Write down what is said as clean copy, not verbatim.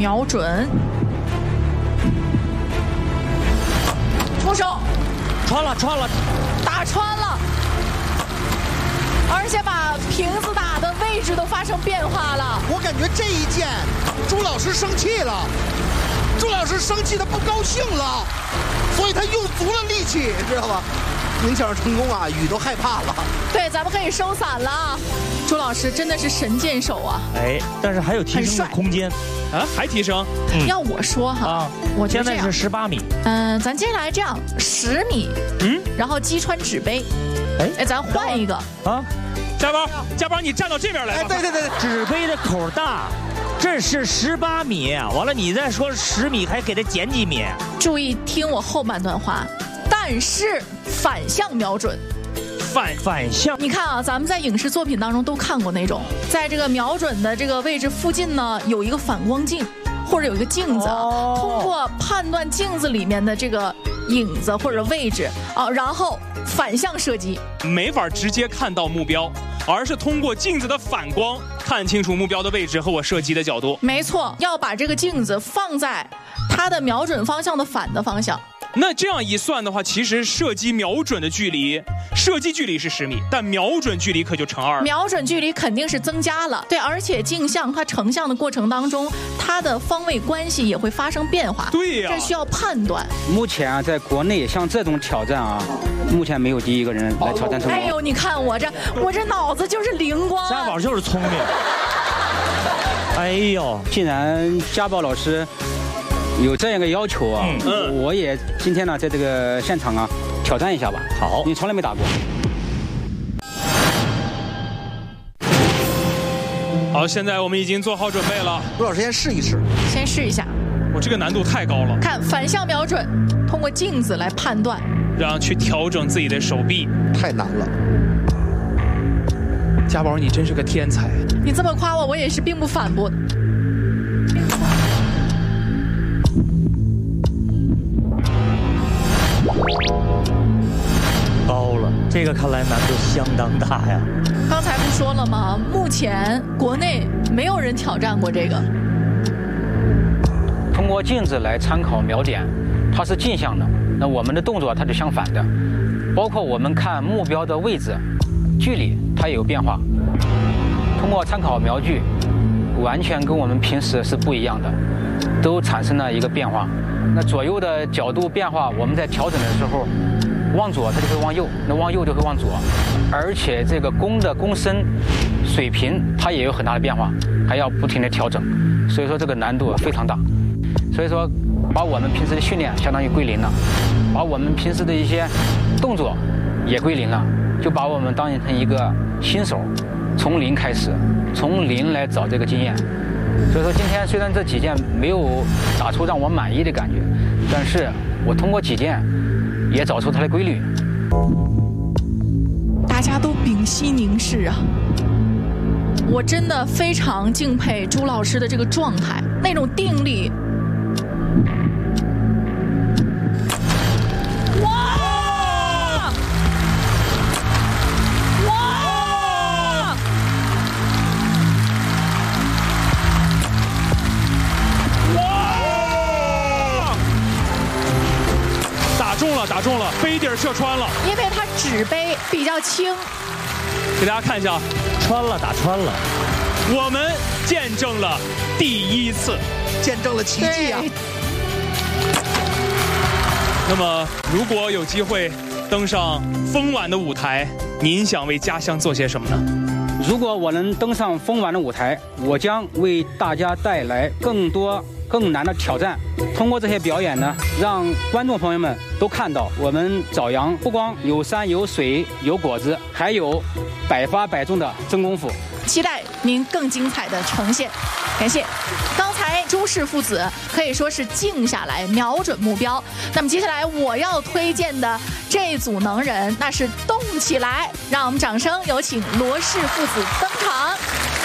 瞄准，出手， 穿了， 打穿了，而且把瓶子打的位置都发生变化了。 我感觉这一箭，朱老师生气了，朱老师生气的不高兴了，所以他用足了力气，知道吧？您抢成功啊，雨都害怕了。 对，咱们可以收伞了啊！朱老师真的是神箭手啊！ 哎，但是还有提升的空间啊，还提升。 要我说哈，我觉得现在是18米。 咱接下来这样10米，然后击穿纸杯。哎，咱换一个啊！ 家宝，你站到这边来吧。 对， 纸杯的口大，这是18米，完了你再说10米，还给他减几米。 注意听我后半段话，但是反向瞄准。 反向， 你看啊，咱们在影视作品当中都看过那种，在这个瞄准的这个位置附近呢，有一个反光镜，或者有一个镜子，通过判断镜子里面的这个影子或者位置啊，然后反向射击， 没法直接看到目标，而是通过镜子的反光看清楚目标的位置和我射击的角度。 没错，要把这个镜子放在它的瞄准方向的反的方向。 那这样一算的话，其实射击瞄准的距离，射击距离是10米，但瞄准距离可就乘2。 瞄准距离肯定是增加了，对，而且镜像它成像的过程当中，它的方位关系也会发生变化。 对呀， 这需要判断。 目前啊，在国内像这种挑战啊，目前没有第一个人来挑战成功。 哎呦，你看我这脑子就是灵光。 家宝就是聪明。哎呦， 既然家宝老师有这样一个要求啊，我也今天呢在这个现场啊挑战一下吧。 好， 你从来没打过。 好，现在我们已经做好准备了。 朱老师先试一试， 先试一下。 我这个难度太高了。 看反向瞄准，通过镜子来判断， 然后去调整自己的手臂， 太难了。 家宝，你真是个天才。 你这么夸我，我也是并不反驳的。 高了，这个看来难度相当大呀。 刚才不说了吗？目前国内没有人挑战过这个。 通过镜子来参考瞄点，它是镜像的，那我们的动作它是相反的，包括我们看目标的位置、距离，它也有变化。通过参考瞄具，完全跟我们平时是不一样的，都产生了一个变化。那左右的角度变化，我们在调整的时候，往左它就会往右，那往右就会往左，而且这个弓的弓身、水平它也有很大的变化，还要不停的调整，所以说这个难度非常大。所以说，把我们平时的训练相当于归零了，把我们平时的一些动作也归零了，就把我们当成一个新手，从零开始，从零来找这个经验。所以说今天虽然这几件没有打出让我满意的感觉，但是我通过几件也找出它的规律。 大家都屏息凝视啊！我真的非常敬佩朱老师的这个状态，那种定力。哇！哇！ 哇！打中了，杯底射穿了。 因为它纸杯比较轻。 给大家看一下， 打穿了。 我们见证了第一次， 见证了奇迹啊！ 那么，如果有机会登上风晚的舞台，您想为家乡做些什么呢？ 如果我能登上风晚的舞台，我将为大家带来更多更难的挑战。通过这些表演呢，让观众朋友们都看到我们枣阳不光有山有水有果子，还有百发百中的真功夫。 期待您更精彩的呈现，感谢。刚才朱氏父子可以说是静下来瞄准目标，那么接下来我要推荐的这组能人那是动起来，让我们掌声有请罗氏父子登场。